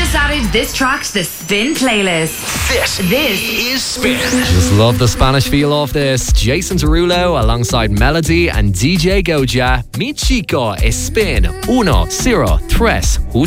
just added this track to the Spin playlist. This is Spin. Just love the Spanish feel of this. Jason Derulo alongside Melody and DJ Goja. Mi Chico es Spin 103.